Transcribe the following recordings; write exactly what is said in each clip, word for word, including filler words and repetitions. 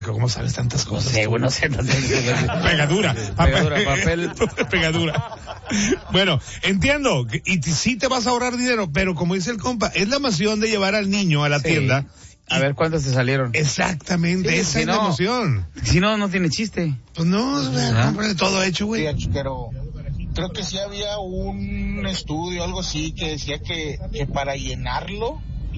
¿Cómo sabes tantas cosas? No sé, bueno, no sé, no sé. Pegadura. Pegadura, papel. Pegadura. Bueno, entiendo, y sí te vas a ahorrar dinero, pero como dice el compa, es la emoción de llevar al niño a la Sí. tienda. A ver cuántos te salieron. Exactamente, Sí, esa si es no, la emoción. Si no, no tiene chiste. Pues no, o sea, cómprale todo hecho, güey. Sí, pero creo que sí había un estudio, algo así, que decía que, que para llenarlo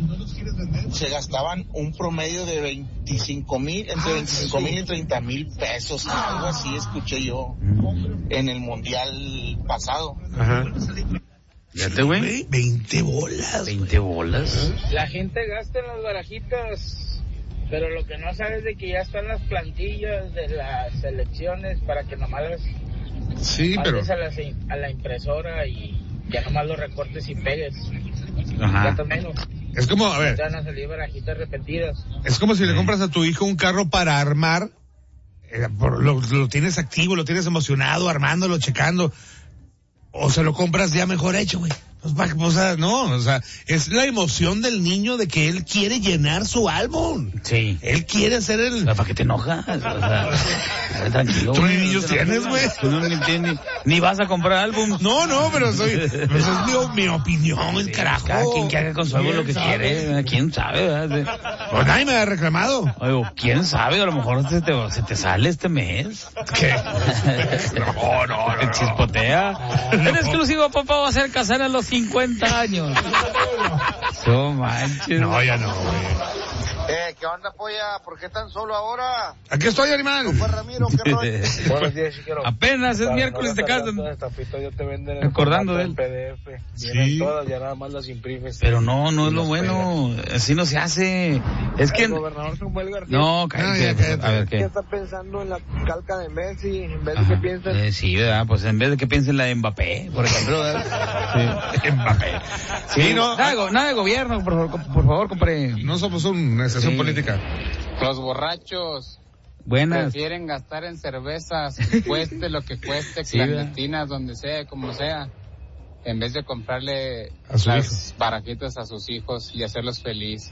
se gastaban un promedio de veinticinco mil, entre Ah, veinticinco mil sí. y treinta mil pesos, algo así escuché yo en el mundial pasado. Ajá. Fíjate, güey. veinte bolas. veinte bolas. La gente gasta en las barajitas, pero lo que no sabes es de que ya están las plantillas de las selecciones para que nomás las Sí, pero... mandes a la, a la impresora y ya nomás los recortes y pegues. Ajá. Gasta menos. Es como, a ver, Te van a salir barajitas repetidas. es como si le compras a tu hijo un carro para armar, eh, por, lo, lo tienes activo, lo tienes emocionado, armándolo, checando, o se lo compras ya mejor hecho, güey. Pues, pa- o sea, no, o sea, es la emoción del niño de que él quiere llenar su álbum. Sí. Él quiere ser el... ¿Para qué te enojas? O sea, tranquilo, ¿Tú güey. ni niños No te tienes, enojes. güey? Tú no ni, tienes- ni vas a comprar álbum. No, no, pero soy, pues es mi, mi opinión, el carajo. Cada quien que haga con su álbum lo que ¿Quién quiere. sabe? ¿Quién sabe? ¿Verdad? Pues nadie me ha reclamado. Oye, ¿quién sabe? A lo mejor se te, se te sale este mes. ¿Qué? No, no, no. Te chispotea. En exclusivo, papá va a hacer casar a los cincuenta años. No manches. No, ya no, güey. Eh, ¿qué onda, polla? ¿Por qué tan solo ahora? Aquí estoy, animal. Pues Ramiro, ¿qué rollo? Buenos días, chiquero. Apenas es Para miércoles no te gastar casan. tanto de tapito, yo te venden el Acordando formato de en él. P D F. Sí. Vienen todas, ya nada más las imprimes. Pero no, no es Y lo las bueno. Así no se hace. Es que... El gobernador Samuel García. No, No, cállate. ya cállate. A ver, ¿Qué ¿qué? está pensando en la calca de Messi en vez de Ajá. que piensa en... Eh, sí, ¿verdad? Pues en vez de que piense en la de Mbappé, por ejemplo, ¿verdad? Sí. Mbappé. Sí, no. Nada, de go- nada de gobierno, por favor, por favor, compre. No somos una estación Sí. política. Los borrachos Buenas. prefieren gastar en cervezas, cueste lo que cueste, Sí, clandestinas, donde sea, como sea, en vez de comprarle A su las barajitas a sus hijos y hacerlos feliz.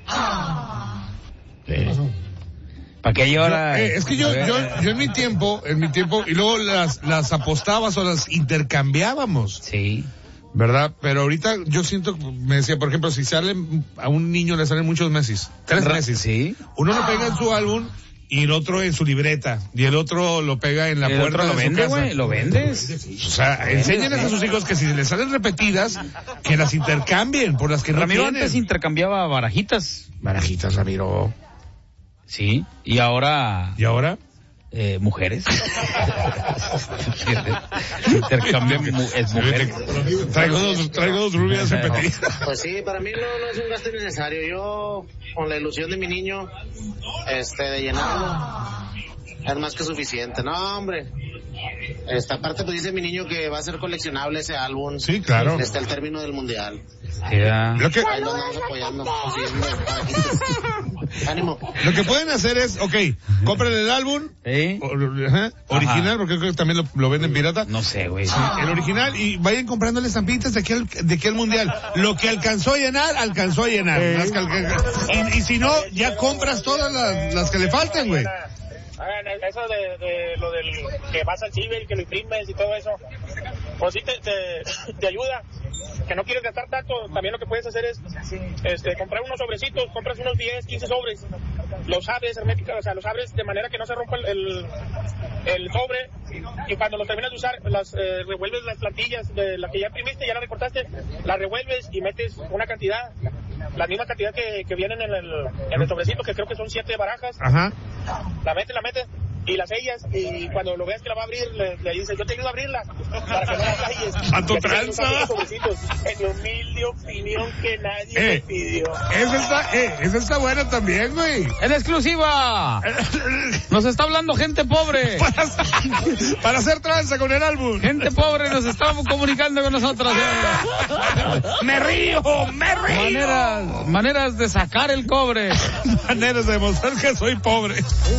¿Para qué llora? Yo, eh, es que yo, yo, yo en mi tiempo, en mi tiempo, y luego las, las apostabas o las intercambiábamos, Sí. ¿verdad? Pero ahorita yo siento, me decía, por ejemplo, si sale a un niño le salen muchos Messi, tres Ra- Messi. Sí. Uno lo pega en su álbum y el otro en su libreta y el otro lo pega en la El puerta otro lo de su vende, casa. güey. ¿Lo vendes? O sea, enséñenles a sus hijos que si les salen repetidas, que las intercambien por las que no Ramiro tienen. antes intercambiaba barajitas. Barajitas, Ramiro. Sí. Y ahora, ¿Y ahora? eh, mujeres. Intercambian mu- es mujeres. Traigo dos, traigo dos rubias repetidas. Pues sí, para mí no, no es un gasto innecesario. Yo, con la ilusión de mi niño, este, de llenarlo, es más que suficiente. No, hombre. Esta parte, pues dice mi niño que va a ser coleccionable ese álbum. Sí, claro. Hasta el término del mundial. Ya. Lo que, Ahí lo andamos apoyando, consiguiendo barajitas. Ánimo. lo que pueden hacer es, ok, compren el álbum, ¿Eh? o- ajá, original, porque creo que también lo, lo venden pirata. No sé, güey. El original, y vayan comprándole estampitas de aquel, de aquel mundial. Lo que alcanzó a llenar, alcanzó a llenar. Las que alca- y, y si no, ya compras todas las, las que le faltan, güey. Hagan eso de, de lo del que vas al ciber y que lo imprimes y todo eso, pues sí te, te, te ayuda. Que no quieres gastar tanto, también lo que puedes hacer es este, comprar unos sobrecitos, compras unos diez, quince sobres, los abres herméticos, o sea, los abres de manera que no se rompa el, el, el sobre, y cuando los terminas de usar, las eh, revuelves las plantillas de la que ya imprimiste, ya la recortaste, las revuelves y metes una cantidad, la misma cantidad que, que vienen en el, en el sobrecito, que creo que son siete barajas. Ajá. La metes, la metes y la sellas, y cuando lo veas que la va a abrir, le, le dices, yo te ayudo a abrirla para que no la selles. A tu Y así tranza. te usas unos sobrecitos. En mi humilde opinión que nadie Eh. me pidió. Esa está, eh, esa está buena también, güey. ¡En exclusiva! Nos está hablando gente pobre. Para, para hacer tranza con el álbum. Gente pobre nos está comunicando con nosotros. Me río, me río. Maneras, maneras de sacar el cobre. Maneras de demostrar que soy pobre.